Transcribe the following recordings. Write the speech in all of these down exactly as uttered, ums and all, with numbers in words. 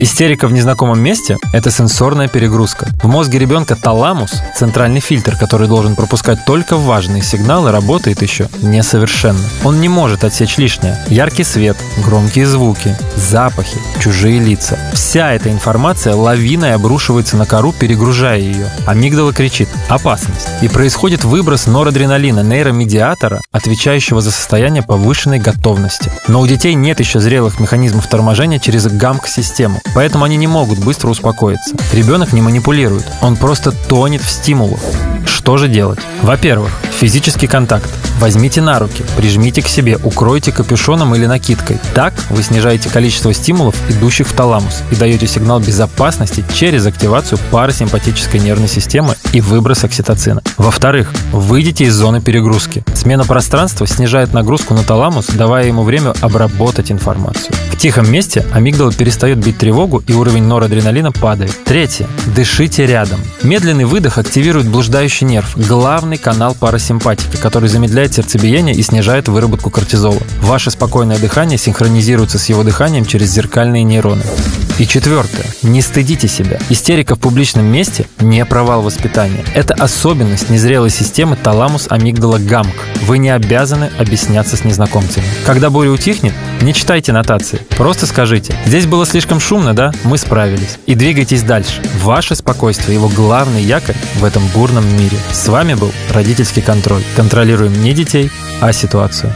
Истерика в незнакомом месте – это сенсорная перегрузка. В мозге ребенка таламус, центральный фильтр, который должен пропускать только важные сигналы, работает еще несовершенно. Он не может отсечь лишнее. Яркий свет, громкие звуки, запахи, чужие лица. Вся эта информация лавиной обрушивается на кору, перегружая ее. Амигдала кричит «опасность». И происходит выброс норадреналина, нейромедиатора, отвечающего за состояние повышенной готовности. Но у детей нет еще зрелых механизмов торможения через гамк-систему, поэтому они не могут быстро успокоиться. Ребенок не манипулирует, он просто тонет в стимулах. Что же делать? Во-первых, физический контакт. Возьмите на руки, прижмите к себе, укройте капюшоном или накидкой. Так вы снижаете количество стимулов, идущих в таламус, и даете сигнал безопасности через активацию парасимпатической нервной системы и выброс окситоцина. Во-вторых, выйдите из зоны перегрузки. Смена пространства снижает нагрузку на таламус, давая ему время обработать информацию. В тихом месте амигдала перестает бить тревогу, и уровень норадреналина падает. Третье. Дышите рядом. Медленный выдох активирует блуждающий нерв, главный канал парасимпатики, который замедляет сердцебиение и снижает выработку кортизола. Ваше спокойное дыхание синхронизируется с его дыханием через зеркальные нейроны. И четвертое. Не стыдите себя. Истерика в публичном месте – не провал воспитания. Это особенность незрелой системы таламус-амигдала-гамк. Вы не обязаны объясняться с незнакомцами. Когда буря утихнет, не читайте нотации. Просто скажите: «Здесь было слишком шумно, да? Мы справились». И двигайтесь дальше. Ваше спокойствие – его главный якорь в этом бурном мире. С вами был родительский контроль. Контролируем не детей, а ситуацию.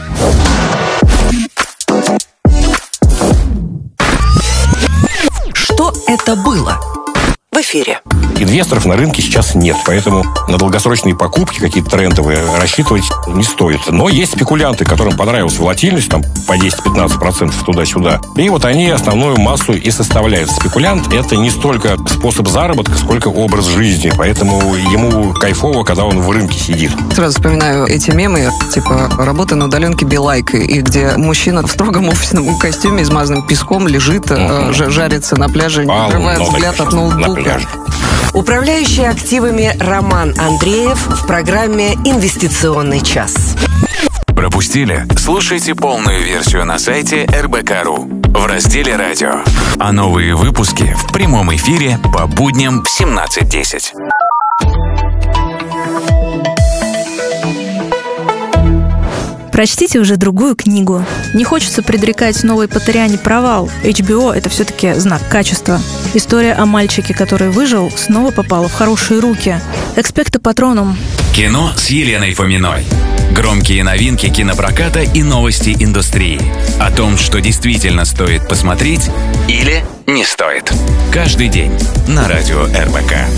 Что это было? В эфире. Инвесторов на рынке сейчас нет, поэтому на долгосрочные покупки, какие-то трендовые, рассчитывать не стоит. Но есть спекулянты, которым понравилась волатильность, там по десять-пятнадцать процентов туда-сюда. И вот они основную массу и составляют. Спекулянт – это не столько способ заработка, сколько образ жизни. Поэтому ему кайфово, когда он в рынке сидит. Сразу вспоминаю эти мемы, типа работа на удаленке Билайк, и где мужчина в строгом офисном костюме, измазанным песком, лежит, uh-huh. э, жарится на пляже, не отрывая взгляд от ноутбука. Управляющий активами Роман Андреев в программе «Инвестиционный час». Пропустили? Слушайте полную версию на сайте эр бэ ка точка ру в разделе «Радио». А новые выпуски в прямом эфире по будням в семнадцать десять. Прочтите уже другую книгу. Не хочется предрекать новой Поттериане провал. эйч би о – это все-таки знак качества. История о мальчике, который выжил, снова попала в хорошие руки. Экспекто патронум. Кино с Еленой Фоминой. Громкие новинки кинопроката и новости индустрии. О том, что действительно стоит посмотреть или не стоит. Каждый день на радио эр бэ ка.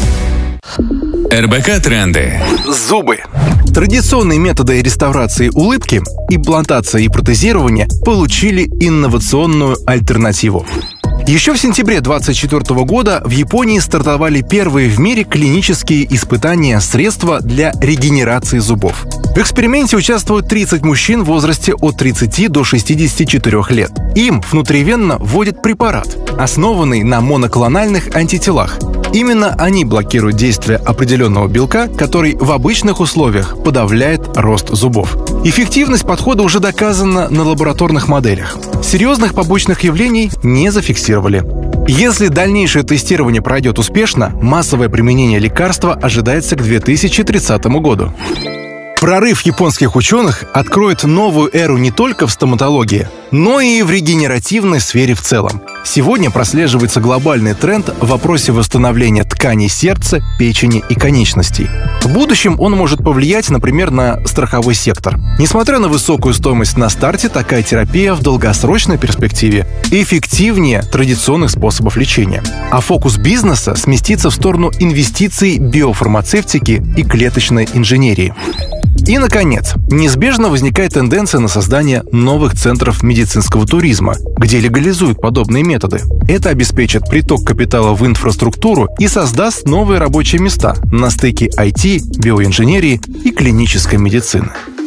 эр бэ ка тренды. Зубы. Традиционные методы реставрации улыбки, имплантация и протезирование получили инновационную альтернативу. Еще в сентябре двадцать четвёртого года в Японии стартовали первые в мире клинические испытания средства для регенерации зубов. В эксперименте участвуют тридцать мужчин в возрасте от тридцати до шестидесяти четырёх лет. Им внутривенно вводят препарат, основанный на моноклональных антителах. Именно они блокируют действие определенного белка, который в обычных условиях подавляет рост зубов. Эффективность подхода уже доказана на лабораторных моделях. Серьезных побочных явлений не зафиксировали. Если дальнейшее тестирование пройдет успешно, массовое применение лекарства ожидается к две тысячи тридцатому году. Прорыв японских ученых откроет новую эру не только в стоматологии, но и в регенеративной сфере в целом. Сегодня прослеживается глобальный тренд в вопросе восстановления тканей сердца, печени и конечностей. В будущем он может повлиять, например, на страховой сектор. Несмотря на высокую стоимость на старте, такая терапия в долгосрочной перспективе эффективнее традиционных способов лечения. А фокус бизнеса сместится в сторону инвестиций, биофармацевтики и клеточной инженерии. И, наконец, неизбежно возникает тенденция на создание новых центров медицинского туризма, где легализуют подобные методы. Это обеспечит приток капитала в инфраструктуру и создаст новые рабочие места на стыке ай ти, биоинженерии и клинической медицины.